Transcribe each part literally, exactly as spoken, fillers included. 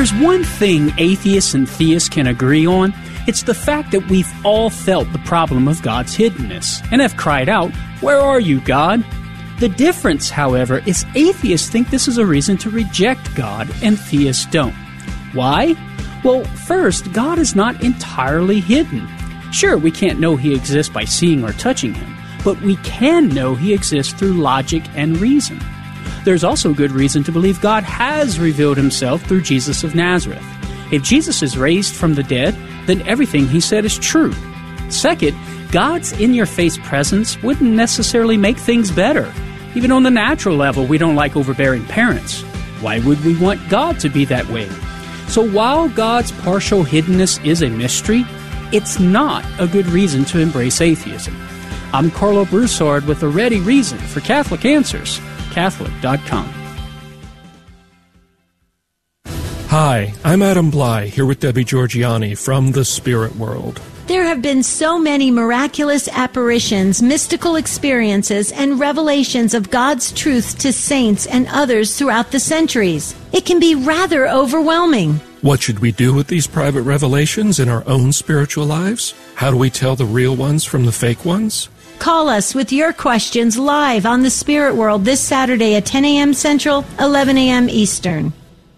There's one thing atheists and theists can agree on. It's the fact that we've all felt the problem of God's hiddenness and have cried out, "Where are you, God?" The difference, however, is atheists think this is a reason to reject God and theists don't. Why? Well, first, God is not entirely hidden. Sure, we can't know He exists by seeing or touching Him, but we can know He exists through logic and reason. There's also good reason to believe God has revealed Himself through Jesus of Nazareth. If Jesus is raised from the dead, then everything He said is true. Second, God's in-your-face presence wouldn't necessarily make things better. Even on the natural level, we don't like overbearing parents. Why would we want God to be that way? So while God's partial hiddenness is a mystery, it's not a good reason to embrace atheism. I'm Carlo Broussard with a ready reason for Catholic Answers. Catholic dot com. Hi, I'm Adam Bly, here with Debbie Georgiani from the Spirit World. There have been so many miraculous apparitions, mystical experiences, and revelations of God's truth to saints and others throughout the centuries. It can be rather overwhelming. What should we do with these private revelations in our own spiritual lives? How do we tell the real ones from the fake ones? Call us with your questions live on the Spirit World this Saturday at ten a.m. Central, eleven a.m. Eastern.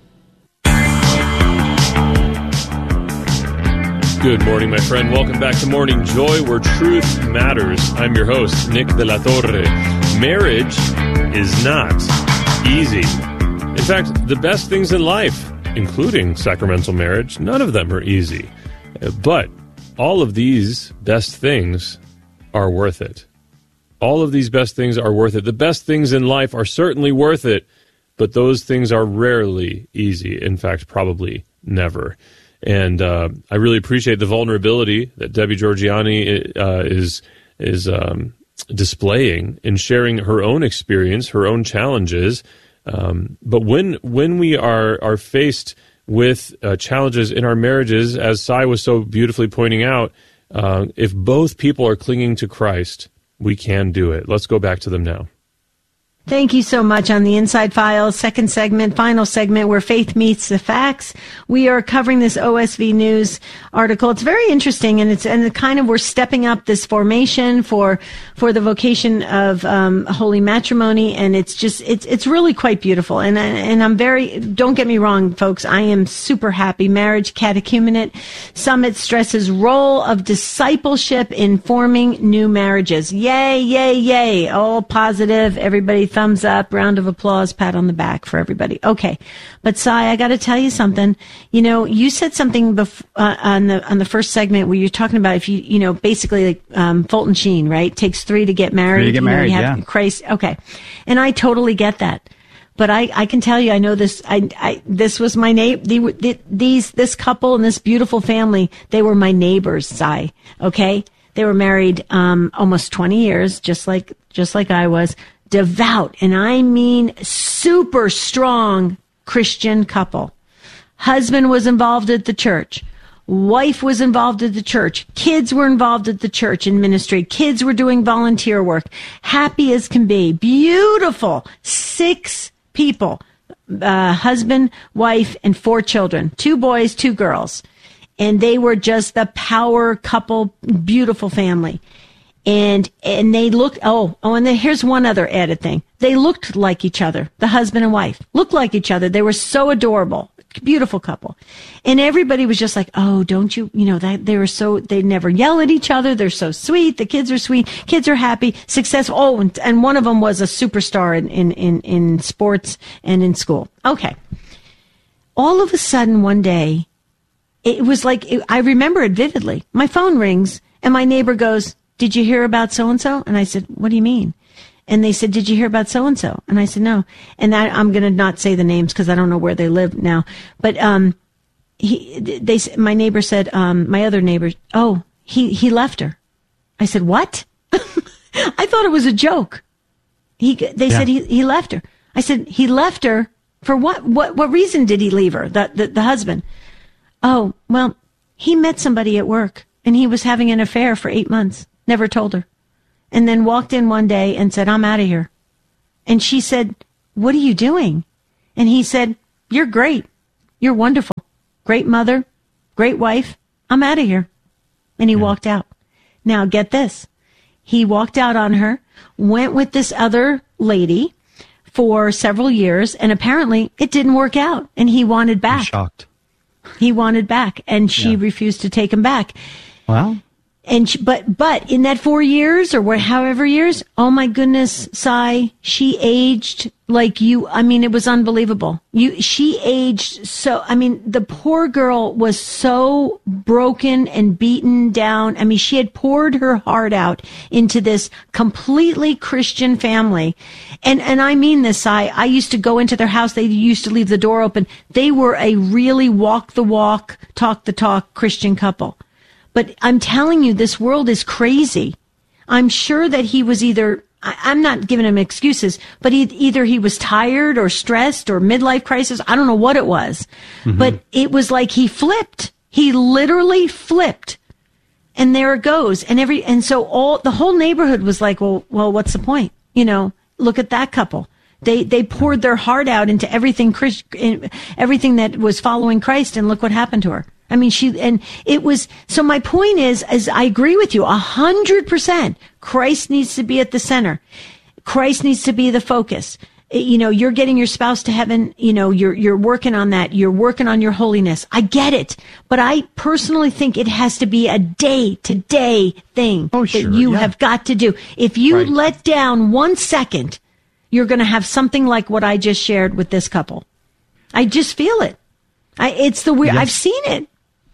Good morning, my friend. Welcome back to Morning Joy, where truth matters. I'm your host, Nick de la Torre. Marriage is not easy. In fact, the best things in life, including sacramental marriage, none of them are easy. But all of these best things are worth it. All of these best things are worth it. The best things in life are certainly worth it, but those things are rarely easy. In fact, probably never. And uh, I really appreciate the vulnerability that Debbie Georgiani uh, is is um, displaying in sharing her own experience, her own challenges. Um, but when when we are are faced with uh, challenges in our marriages, as Sai was so beautifully pointing out, uh, if both people are clinging to Christ, we can do it. Let's go back to them now. Thank you so much. On the Inside Files, second segment, final segment, where faith meets the facts. We are covering this O S V News article. It's very interesting, and it's and it kind of we're stepping up this formation for for the vocation of um, holy matrimony, and it's just it's it's really quite beautiful. And and I'm very don't get me wrong, folks. I am super happy. Marriage Catechumenate Summit stresses role of discipleship in forming new marriages. Yay, yay, yay! All positive. Everybody. Thumbs up, round of applause, pat on the back for everybody. Okay. But Sai, I got to tell you something. You know, you said something bef- uh, on the on the first segment where you're talking about if you, you know, basically like um, Fulton Sheen, right? Takes three to get married. Three to get you know, married, you have yeah. Christ. Okay. And I totally get that. But I, I can tell you, I know this, I, I, this was my neighbor, the, these, this couple and this beautiful family, they were my neighbors, Sai. Okay. They were married, um, almost twenty years, just like, just like I was. Devout, and I mean super strong Christian couple. Husband was involved at the church. Wife was involved at the church. Kids were involved at the church in ministry. Kids were doing volunteer work. Happy as can be. Beautiful. Six people. Uh, husband, wife, and four children. Two boys, two girls. And they were just the power couple, beautiful family. And, and they looked, oh, oh, and then here's one other added thing. They looked like each other. The husband and wife looked like each other. They were so adorable. Beautiful couple. And everybody was just like, oh, don't you, you know, that they were so, they never yell at each other. They're so sweet. The kids are sweet. Kids are happy, successful. Oh, and, and one of them was a superstar in, in, in, in sports and in school. Okay. All of a sudden one day, it was like, it, I remember it vividly. My phone rings and my neighbor goes, did you hear about so-and-so? And I said, what do you mean? And they said, did you hear about so-and-so? And I said, no. And I, I'm going to not say the names because I don't know where they live now. But um, he, they, my neighbor said, um, my other neighbor, oh, he, he left her. I said, what? I thought it was a joke. He, they yeah. said he, he left her. I said, he left her for what? What, what reason did he leave her? The, the, the husband. Oh, well, he met somebody at work and he was having an affair for eight months. Never told her. And then walked in one day and said, I'm out of here. And she said, what are you doing? And he said, you're great. You're wonderful. great mother, great wife. I'm out of here. And he yeah. walked out. Now, get this. He walked out on her, went with this other lady for several years, and apparently it didn't work out, and he wanted back. I'm shocked. He wanted back, and she yeah. refused to take him back. Well, and she, but but in that four years or what, however years, oh my goodness, Cy, she aged like you. I mean, it was unbelievable. You, she aged so. I mean, the poor girl was so broken and beaten down. I mean, she had poured her heart out into this completely Christian family, and and I mean this, Cy. I used to go into their house. They used to leave the door open. They were a really walk the walk, talk the talk Christian couple. But I'm telling you, this world is crazy. I'm sure that he was either, I, I'm not giving him excuses, but he, either he was tired or stressed or midlife crisis. I don't know what it was, mm-hmm. but it was like he flipped. He literally flipped. And there it goes. And every, and so all, the whole neighborhood was like, well, well, what's the point? You know, look at that couple. They, they poured their heart out into everything, Christ, everything that was following Christ, and look what happened to her. I mean, she, and it was, so my point is, is I agree with you a hundred percent. Christ needs to be at the center. Christ needs to be the focus. You know, you're getting your spouse to heaven. You know, you're, you're working on that. You're working on your holiness. I get it. But I personally think it has to be a day to day thing oh, that sure, you yeah. have got to do. If you right. let down one second, you're going to have something like what I just shared with this couple. I just feel it. I, it's the weird, yes. I've seen it.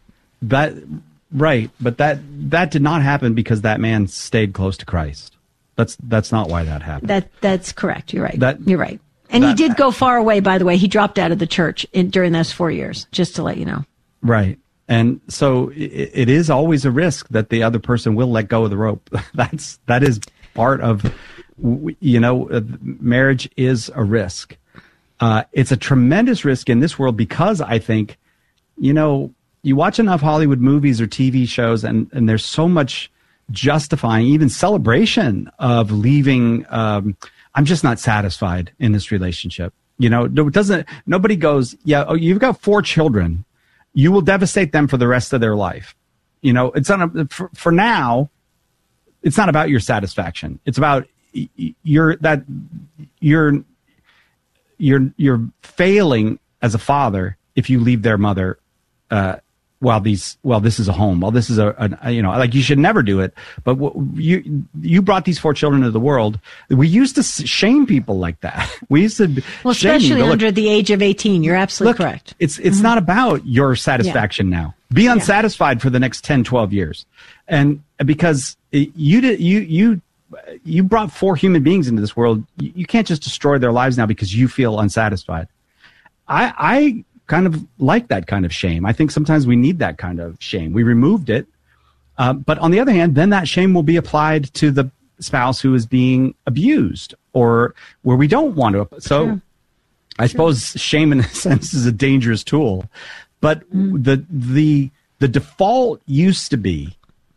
That right, but that that did not happen because that man stayed close to Christ. That's that's not why that happened. That that's correct. You're right. That, You're right. And that, he did go far away. By the way, he dropped out of the church in, during those four years. Just to let you know. Right, and so it, it is always a risk that the other person will let go of the rope. That's that is part of, you know, marriage is a risk. Uh, it's a tremendous risk in this world because I think, you know. You watch enough Hollywood movies or T V shows, and, and there's so much justifying, even celebration of leaving. Um, I'm just not satisfied in this relationship. You know, it doesn't. Nobody goes, yeah. Oh, you've got four children. You will devastate them for the rest of their life. You know, it's not a, for, for now. It's not about your satisfaction. It's about you're that you're you're you're failing as a father if you leave their mother. Uh, While these, well, this is a home. Well, this is a, a, you know, like you should never do it. But w- you, you brought these four children into the world. We used to shame people like that. We used to, well, shame especially you, under look, the age of eighteen. You're absolutely look, correct. It's it's mm-hmm. not about your satisfaction yeah. now. Be unsatisfied yeah. for the next ten, twelve years, and because you did, you you you brought four human beings into this world. You, you can't just destroy their lives now because you feel unsatisfied. I I. kind of like that kind of shame. I think sometimes we need that kind of shame. We removed it. Uh, but on the other hand, then that shame will be applied to the spouse who is being abused or where we don't want to. So sure. I sure. suppose shame in a sense is a dangerous tool. But mm. the the the default used to be,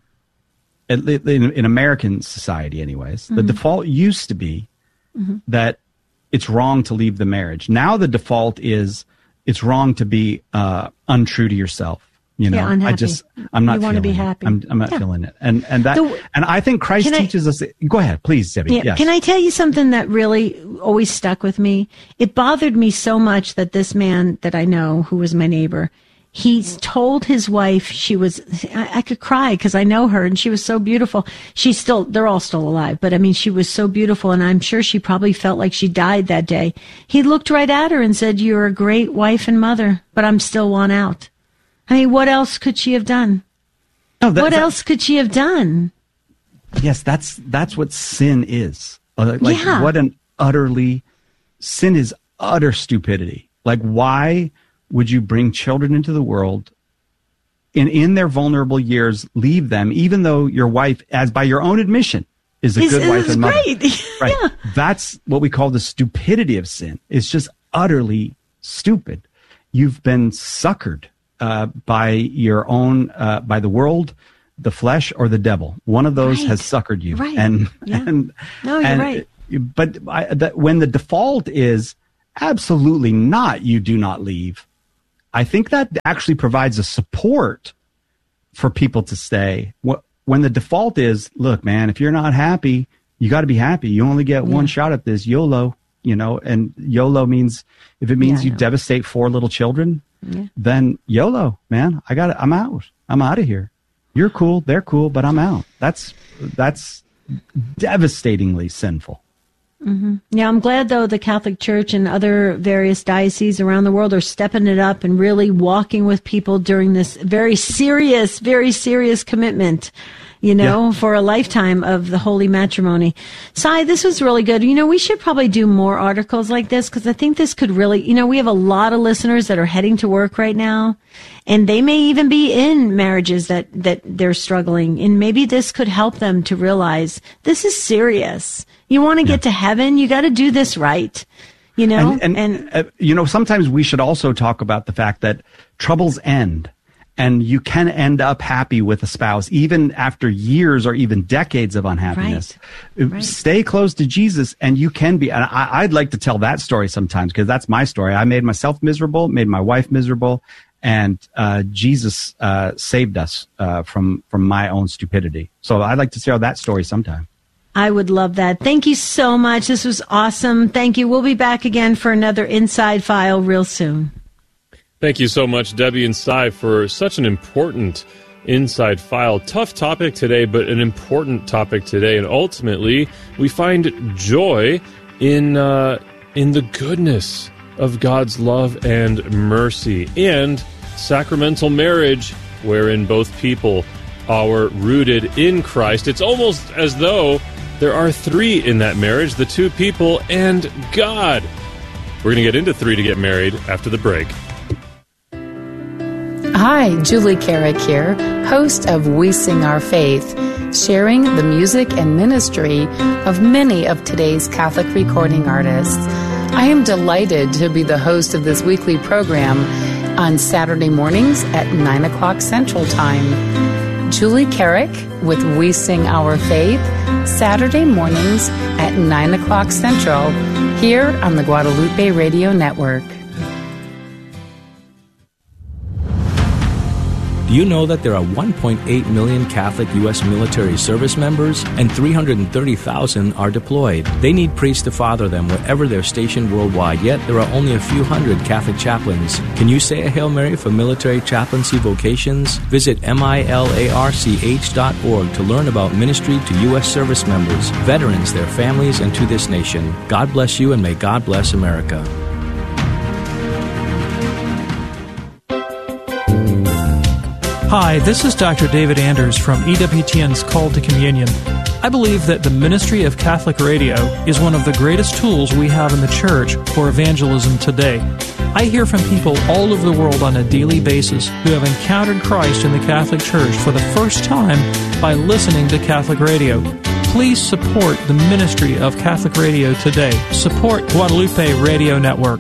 in, in American society anyways, mm-hmm. the default used to be mm-hmm. that it's wrong to leave the marriage. Now the default is it's wrong to be uh, untrue to yourself. You know, yeah, unhappy. I just, I'm not you want to be it. happy. I'm, I'm not yeah. feeling it. And, and that, the, and I think Christ teaches I, us, go ahead, please, Debbie. Yeah, yes. Can I tell you something that really always stuck with me? It bothered me so much that this man that I know, who was my neighbor, he's told his wife she was, I, I could cry because I know her and she was so beautiful. She's still, they're all still alive, but I mean, she was so beautiful and I'm sure she probably felt like she died that day. He looked right at her and said, "You're a great wife and mother, but I'm still one out." I mean, what else could she have done? No, that, what that, else could she have done? Yes, that's, that's what sin is. Uh, like yeah. what an utterly, sin is utter stupidity. Like why would you bring children into the world and in their vulnerable years leave them, even though your wife, as by your own admission, is a He's, good wife and mother? Great. Right. Yeah. That's what we call the stupidity of sin. It's just utterly stupid. You've been suckered uh, by your own, uh, by the world, the flesh, or the devil. One of those right. has suckered you. Right. And, yeah. and no, you're and, right. But I, that when the default is absolutely not, you do not leave. I think that actually provides a support for people to stay. When the default is, look, man, if you're not happy, you got to be happy. You only get yeah. one shot at this, YOLO, you know, and YOLO means, if it means yeah, you devastate four little children, yeah. then YOLO, man, I got I'm out. I'm out of here. You're cool. They're cool, but I'm out. That's, that's devastatingly sinful. Mm-hmm. Yeah, I'm glad, though, the Catholic Church and other various dioceses around the world are stepping it up and really walking with people during this very serious, very serious commitment, you know, yeah. for a lifetime of the holy matrimony. Sai, this was really good. You know, we should probably do more articles like this because I think this could really, you know, we have a lot of listeners that are heading to work right now, and they may even be in marriages that, that they're struggling, and maybe this could help them to realize this is serious. You want to get yeah. to heaven, you got to do this right, you know? And, and, and uh, you know, sometimes we should also talk about the fact that troubles end, and you can end up happy with a spouse, even after years or even decades of unhappiness. Right. Right. Stay close to Jesus, and you can be. And I, I'd like to tell that story sometimes, because that's my story. I made myself miserable, made my wife miserable, and uh, Jesus uh, saved us uh, from, from my own stupidity. So I'd like to share that story sometime. I would love that. Thank you so much. This was awesome. Thank you. We'll be back again for another Inside File real soon. Thank you so much, Debbie and Sai, for such an important Inside File. Tough topic today, but an important topic today. And ultimately, we find joy in uh, in the goodness of God's love and mercy, and sacramental marriage, wherein both people are rooted in Christ. It's almost as though there are three in that marriage, the two people and God. We're going to get into three to get married after the break. Hi, Julie Carrick here, host of We Sing Our Faith, sharing the music and ministry of many of today's Catholic recording artists. I am delighted to be the host of this weekly program on Saturday mornings at nine o'clock Central Time. Julie Carrick with We Sing Our Faith, Saturday mornings at nine o'clock Central, here on the Guadalupe Radio Network. Do you know that there are one point eight million Catholic U S military service members and three hundred thirty thousand are deployed? They need priests to father them wherever they're stationed worldwide, yet there are only a few hundred Catholic chaplains. Can you say a Hail Mary for military chaplaincy vocations? Visit milarch dot org to learn about ministry to U S service members, veterans, their families, and to this nation. God bless you, and may God bless America. Hi, this is Doctor David Anders from E W T N's Call to Communion. I believe that the ministry of Catholic radio is one of the greatest tools we have in the Church for evangelism today. I hear from people all over the world on a daily basis who have encountered Christ in the Catholic Church for the first time by listening to Catholic radio. Please support the ministry of Catholic radio today. Support Guadalupe Radio Network.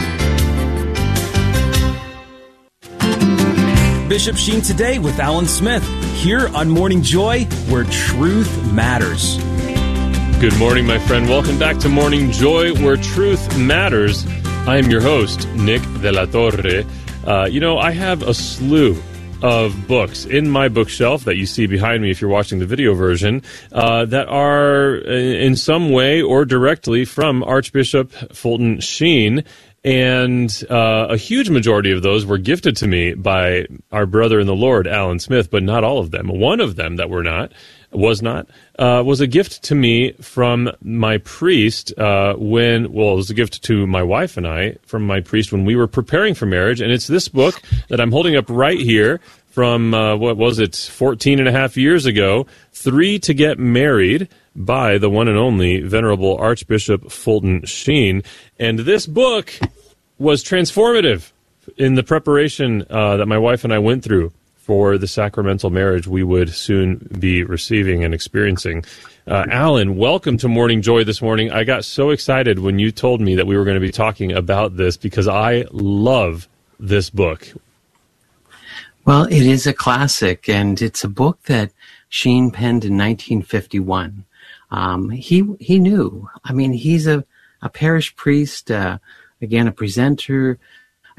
Bishop Sheen Today with Alan Smith, here on Morning Joy, where truth matters. Good morning, my friend. Welcome back to Morning Joy, where truth matters. I am your host, Nick de la Torre. Uh, you know, I have a slew of books in my bookshelf that you see behind me if you're watching the video version uh, that are in some way or directly from Archbishop Fulton Sheen. And uh, a huge majority of those were gifted to me by our brother in the Lord, Alan Smith, but not all of them. One of them that were not, was not, uh, was a gift to me from my priest uh, when, well, it was a gift to my wife and I from my priest when we were preparing for marriage. And it's this book that I'm holding up right here from, uh, what was it, fourteen and a half years ago, Three to Get Married, by the one and only Venerable Archbishop Fulton Sheen. And this book was transformative in the preparation uh, that my wife and I went through for the sacramental marriage we would soon be receiving and experiencing. Uh, Alan, welcome to Morning Joy this morning. I got so excited when you told me that we were going to be talking about this because I love this book. Well, it is a classic, and it's a book that Sheen penned in nineteen fifty-one. Um, he he knew. I mean, he's a, a parish priest, uh, again, a presenter, a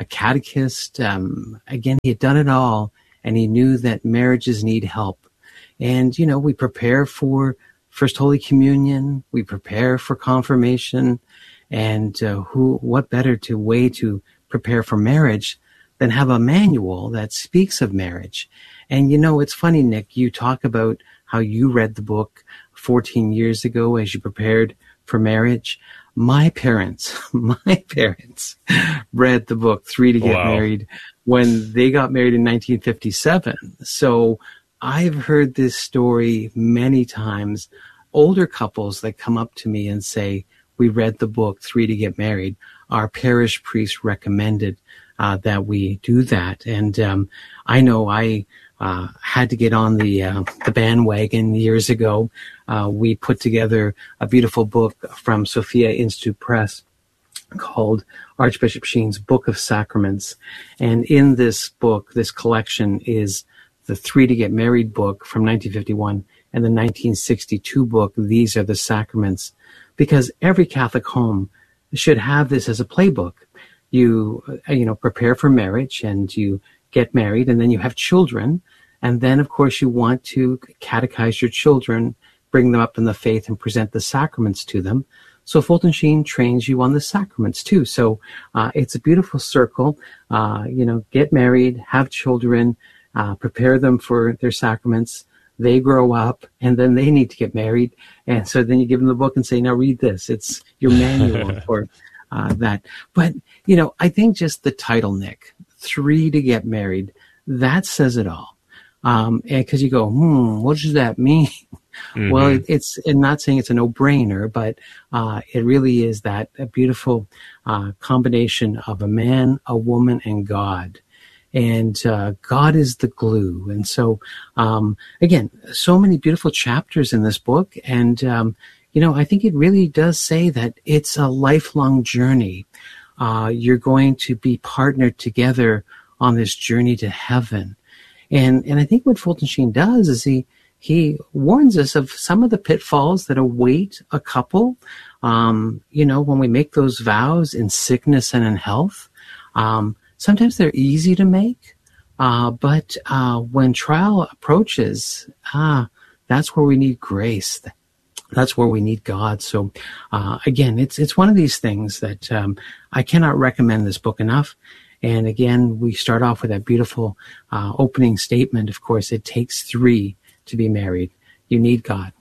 a catechist. Um, again, he had done it all, and he knew that marriages need help. And, you know, we prepare for First Holy Communion, we prepare for confirmation, and uh, who, what better to way to prepare for marriage than have a manual that speaks of marriage. And, you know, it's funny, Nick, you talk about how you read the book fourteen years ago as you prepared for marriage. My parents, my parents read the book Three to Get Wow. Married when they got married in nineteen fifty-seven. So I've heard this story many times. Older couples that come up to me and say, we read the book Three to Get Married. Our parish priest recommended uh, that we do that. And um, I know I uh, had to get on the uh, the bandwagon years ago. Uh, we put together a beautiful book from Sophia Institute Press called Archbishop Sheen's Book of Sacraments. And in this book, this collection is the Three to Get Married book from nineteen fifty-one and the nineteen sixty-two book, These Are the Sacraments, because every Catholic home should have this as a playbook. You, uh, you know, prepare for marriage and you get married and then you have children. And then, of course, you want to catechize your children, bring them up in the faith and present the sacraments to them. So Fulton Sheen trains you on the sacraments too. So uh, it's a beautiful circle. Uh, you know, get married, have children, uh, prepare them for their sacraments. They grow up and then they need to get married. And so then you give them the book and say, now read this. It's your manual for uh, that. But, you know, I think just the title, Nick, Three to Get Married, that says it all. Um, and cause you go, hmm, what does that mean? Mm-hmm. Well, it, it's, I'm not saying it's a no-brainer, but uh, it really is that a beautiful uh, combination of a man, a woman, and God. And uh, God is the glue. And so, um, again, so many beautiful chapters in this book. And, um, you know, I think it really does say that it's a lifelong journey. Uh, you're going to be partnered together on this journey to heaven. And and I think what Fulton Sheen does is he he warns us of some of the pitfalls that await a couple. Um, you know, when we make those vows in sickness and in health, um, sometimes they're easy to make, uh, but uh, when trial approaches, ah, that's where we need grace. That's where we need God. So uh, again, it's it's one of these things that um, I cannot recommend this book enough. And again, we start off with that beautiful uh, opening statement. Of course, it takes three to be married. You need God.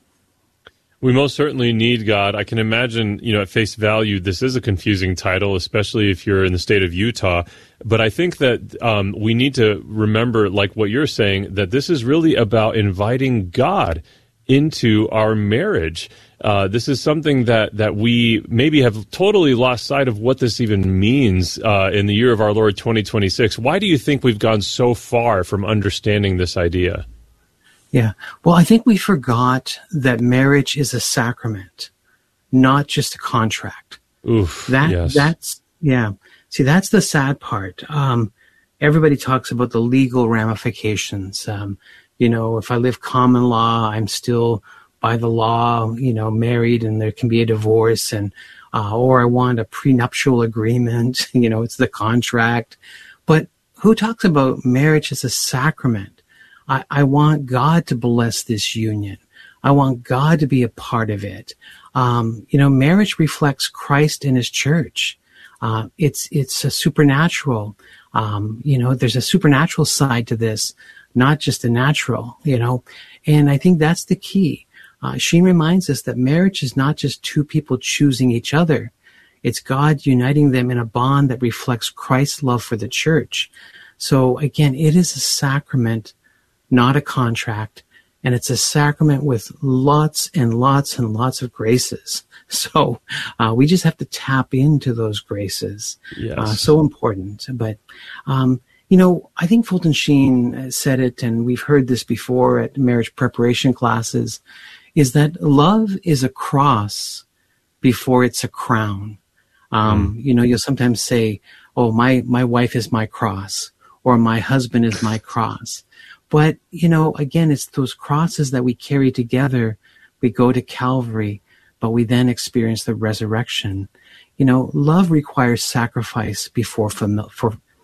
We most certainly need God. I can imagine, you know, at face value, this is a confusing title, especially if you're in the state of Utah. But I think that um, we need to remember, like what you're saying, that this is really about inviting God into our marriage. Uh, this is something that, that we maybe have totally lost sight of what this even means uh, in the year of our Lord twenty twenty-six. Why do you think we've gone so far from understanding this idea? Yeah. Well, I think we forgot that marriage is a sacrament, not just a contract. Oof. That, yes. That's, yeah. See, that's the sad part. Um, everybody talks about the legal ramifications. Um, you know, if I live common law, I'm still by the law, you know, married, and there can be a divorce, and uh, or I want a prenuptial agreement, you know, it's the contract. But who talks about marriage as a sacrament? I, I want God to bless this union. I want God to be a part of it. Um, you know, marriage reflects Christ and his church. Uh, it's it's a supernatural. Um, you know, there's a supernatural side to this, not just a natural, you know. And I think that's the key. Uh, Sheen reminds us that marriage is not just two people choosing each other. It's God uniting them in a bond that reflects Christ's love for the church. So again, it is a sacrament, not a contract. And it's a sacrament with lots and lots and lots of graces. So uh, we just have to tap into those graces. Yes. Uh, so important. But, um, you know, I think Fulton Sheen said it, and we've heard this before at marriage preparation classes, is that love is a cross before it's a crown. Um, mm. You know, you'll sometimes say, oh, my, my wife is my cross, or my husband is my cross. But, you know, again, it's those crosses that we carry together. We go to Calvary, but we then experience the resurrection. You know, love requires sacrifice before fam- for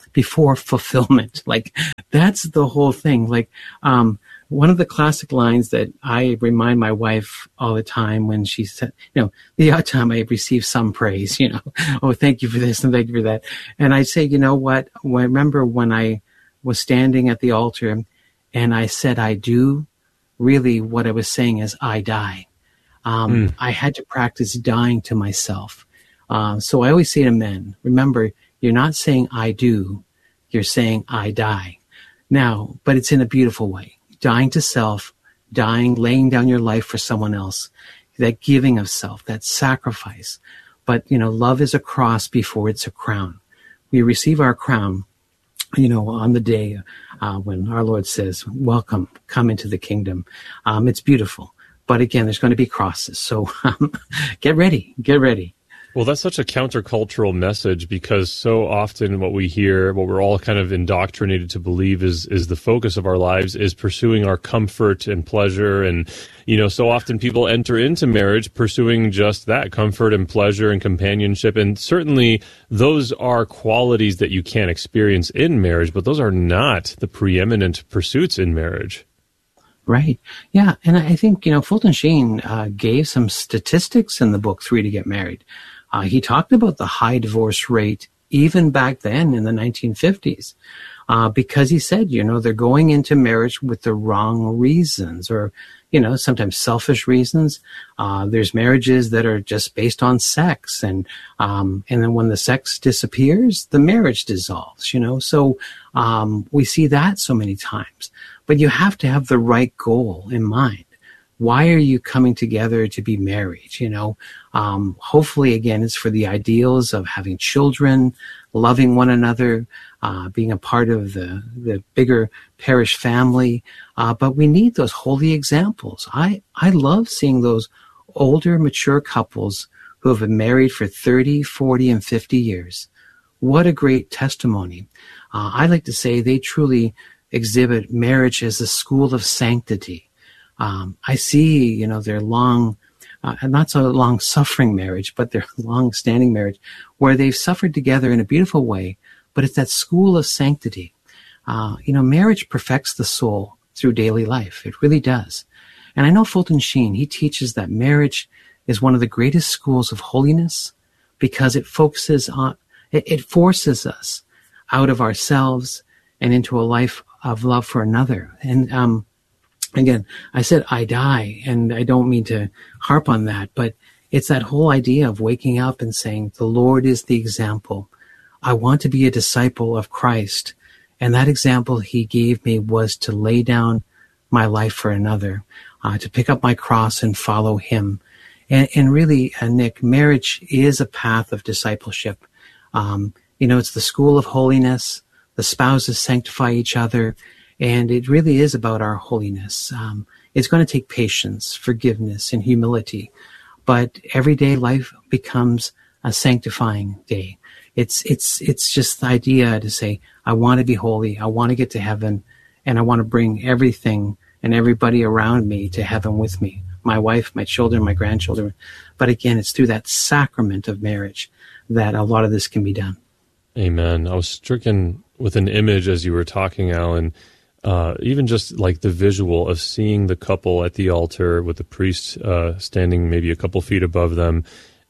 before fulfillment. Like, that's the whole thing. Like, um, one of the classic lines that I remind my wife all the time when she said, you know, the odd time I receive some praise, you know, oh, thank you for this and thank you for that. And I say, you know what? I remember when I was standing at the altar and I said, I do, really what I was saying is I die. Um, mm. I had to practice dying to myself. Uh, so I always say to men, remember, you're not saying I do, you're saying I die. Now, but it's in a beautiful way. Dying to self, dying, laying down your life for someone else, that giving of self, that sacrifice. But, you know, love is a cross before it's a crown. We receive our crown, you know, on the day uh, when our Lord says, welcome, come into the kingdom. Um, it's beautiful. But again, there's going to be crosses. So um, get ready, get ready. Well, that's such a countercultural message, because so often what we hear, what we're all kind of indoctrinated to believe is is the focus of our lives is pursuing our comfort and pleasure. And, you know, so often people enter into marriage pursuing just that, comfort and pleasure and companionship. And certainly those are qualities that you can't experience in marriage, but those are not the preeminent pursuits in marriage. Right. Yeah. And I think, you know, Fulton Sheen uh, gave some statistics in the book, Three to Get Married. Uh, he talked about the high divorce rate even back then in the nineteen fifties, uh, because he said, you know, they're going into marriage with the wrong reasons, or, you know, sometimes selfish reasons. Uh, there's marriages that are just based on sex. And, um, and then when the sex disappears, the marriage dissolves, you know, so, um, we see that so many times, but you have to have the right goal in mind. Why are you coming together to be married? You know, um, hopefully, again, it's for the ideals of having children, loving one another, uh, being a part of the, the bigger parish family. Uh, but we need those holy examples. I, I love seeing those older, mature couples who have been married for thirty, forty, and fifty years. What a great testimony. Uh, I like to say they truly exhibit marriage as a school of sanctity. Um, I see, you know, their long, uh, not so long suffering marriage, but their long standing marriage where they've suffered together in a beautiful way, but it's that school of sanctity. Uh, you know, marriage perfects the soul through daily life. It really does. And I know Fulton Sheen, he teaches that marriage is one of the greatest schools of holiness because it focuses on, it, it forces us out of ourselves and into a life of love for another. And, um, Again, I said I die, and I don't mean to harp on that, but it's that whole idea of waking up and saying, the Lord is the example. I want to be a disciple of Christ. And that example he gave me was to lay down my life for another, uh, to pick up my cross and follow him. And, and really, uh, Nick, marriage is a path of discipleship. Um, you know, it's the school of holiness. The spouses sanctify each other. And it really is about our holiness. Um, it's going to take patience, forgiveness, and humility. But everyday life becomes a sanctifying day. It's it's it's just the idea to say, I want to be holy, I want to get to heaven, and I want to bring everything and everybody around me to heaven with me. My wife, my children, my grandchildren. But again, it's through that sacrament of marriage that a lot of this can be done. Amen. I was stricken with an image as you were talking, Alan. Uh, even just like the visual of seeing the couple at the altar with the priest uh, standing maybe a couple feet above them,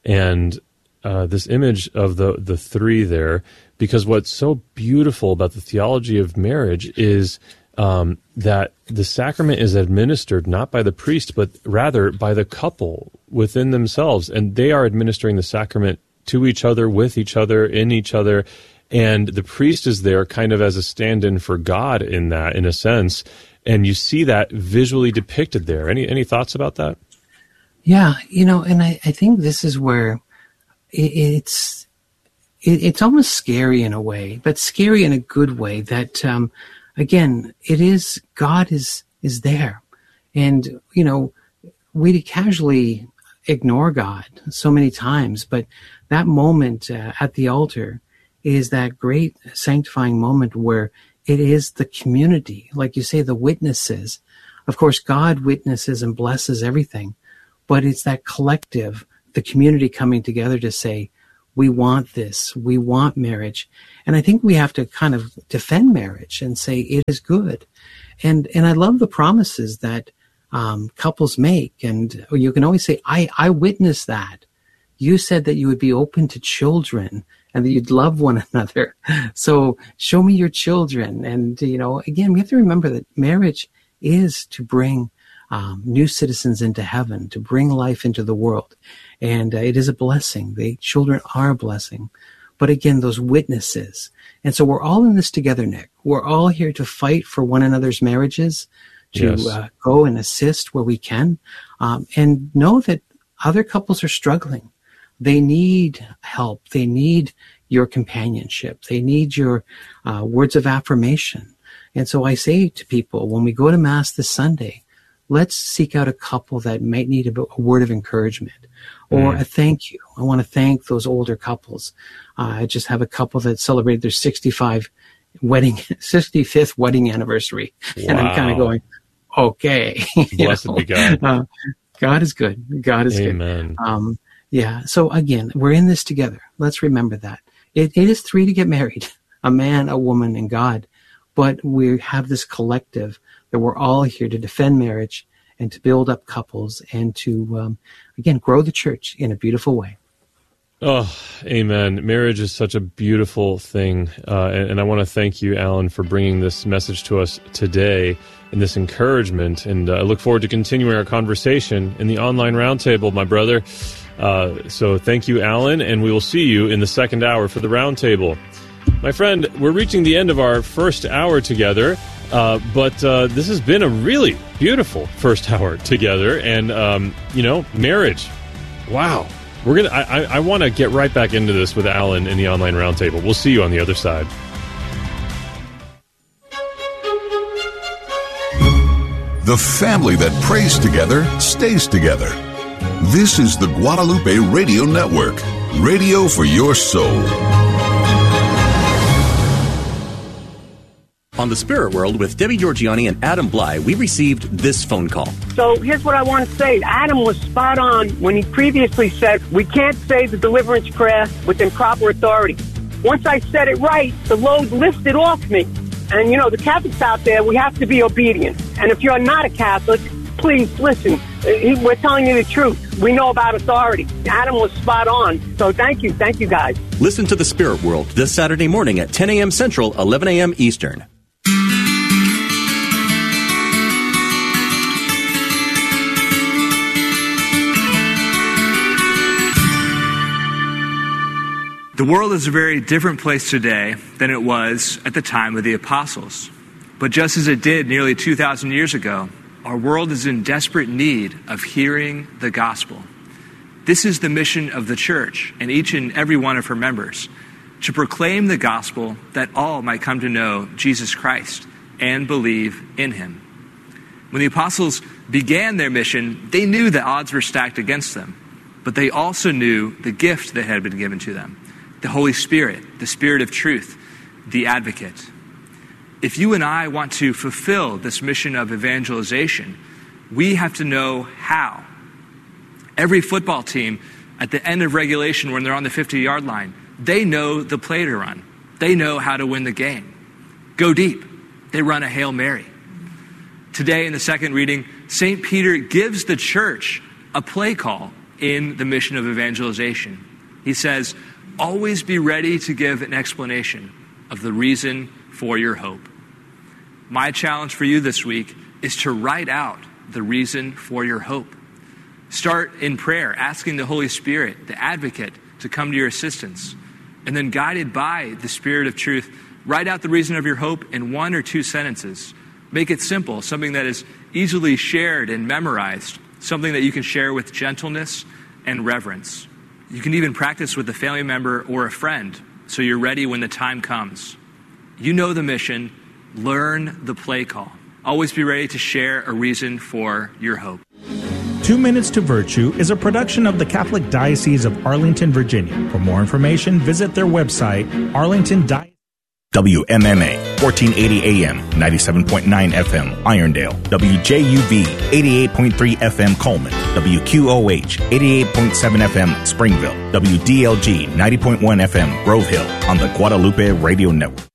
and uh, this image of the the three there, because what's so beautiful about the theology of marriage is um, that the sacrament is administered not by the priest, but rather by the couple within themselves, and they are administering the sacrament to each other, with each other, in each other. And the priest is there kind of as a stand-in for God in that, in a sense. And you see that visually depicted there. Any any thoughts about that? Yeah, you know, and I, I think this is where it, it's it, it's almost scary in a way, but scary in a good way that, um, again, it is, God is is there. And, you know, we casually ignore God so many times, but that moment uh, at the altar is that great sanctifying moment where it is the community, like you say, the witnesses. Of course, God witnesses and blesses everything, but it's that collective, the community coming together to say, We want this. We want marriage. And I think we have to kind of defend marriage and say it is good. And and I love the promises that um, couples make. And you can always say, I, I witnessed that. You said that you would be open to children and that you'd love one another. So show me your children. And, you know, again, we have to remember that marriage is to bring um, new citizens into heaven, to bring life into the world. And uh, it is a blessing. The children are a blessing. But again, those witnesses. And so we're all in this together, Nick. We're all here to fight for one another's marriages, to Yes. uh, go and assist where we can, um, and know that other couples are struggling. They need help. They need your companionship. They need your uh, words of affirmation. And so I say to people, when we go to Mass this Sunday, let's seek out a couple that might need a, a word of encouragement or Mm. a thank you. I want to thank those older couples. Uh, I just have a couple that celebrated their sixty-five wedding, sixty-fifth wedding anniversary. And I'm kind of Wow. going, okay. you Blessed know, be God. Uh, God is good. God is Amen. good. Um, yeah. So again, we're in this together. Let's remember that. It, it is three to get married, a man, a woman, and God. But we have this collective that we're all here to defend marriage and to build up couples and to, um, again, grow the church in a beautiful way. Oh, amen. Marriage is such a beautiful thing. Uh, and, and I want to thank you, Alan, for bringing this message to us today and this encouragement. And uh, I look forward to continuing our conversation in the online roundtable, my brother. Uh, so thank you, Alan, and we will see you in the second hour for the roundtable. My friend, we're reaching the end of our first hour together, uh, but uh, this has been a really beautiful first hour together. And, um, you know, marriage, wow. We're gonna. I, I, I want to get right back into this with Alan in the online roundtable. We'll see you on the other side. The family that prays together stays together. This is the Guadalupe Radio Network, radio for your soul. On The Spirit World with Debbie Georgianni and Adam Bly, we received this phone call. So here's what I want to say. Adam was spot on when he previously said we can't say the deliverance prayer with improper authority. Once I said it right, the load lifted off me. And, you know, the Catholics out there, we have to be obedient. And if you're not a Catholic, please listen. We're telling you the truth. We know about authority. Adam was spot on. So thank you. Thank you, guys. Listen to The Spirit World this Saturday morning at ten a.m. Central, eleven a.m. Eastern. The world is a very different place today than it was at the time of the apostles. But just as it did nearly two thousand years ago, our world is in desperate need of hearing the gospel. This is the mission of the church and each and every one of her members, to proclaim the gospel that all might come to know Jesus Christ and believe in him. When the apostles began their mission, they knew the odds were stacked against them, but they also knew the gift that had been given to them. The Holy Spirit, the Spirit of truth, the advocate. If you and I want to fulfill this mission of evangelization, we have to know how. Every football team, at the end of regulation when they're on the fifty-yard line, they know the play to run. They know how to win the game. Go deep. They run a Hail Mary. Today in the second reading, Saint Peter gives the church a play call in the mission of evangelization. He says, always be ready to give an explanation of the reason for your hope. My challenge for you this week is to write out the reason for your hope. Start in prayer, asking the Holy Spirit, the advocate, to come to your assistance. And then guided by the Spirit of truth, write out the reason of your hope in one or two sentences. Make it simple, something that is easily shared and memorized, something that you can share with gentleness and reverence. You can even practice with a family member or a friend so you're ready when the time comes. You know the mission. Learn the play call. Always be ready to share a reason for your hope. Two Minutes to Virtue is a production of the Catholic Diocese of Arlington, Virginia. For more information, visit their website, arlington diocese. W M M A. fourteen eighty A M, ninety-seven point nine F M, Irondale, W J U V, eighty-eight point three F M, Coleman, W Q O H, eighty-eight point seven F M, Springville, W D L G, ninety point one F M, Grove Hill, on the Guadalupe Radio Network.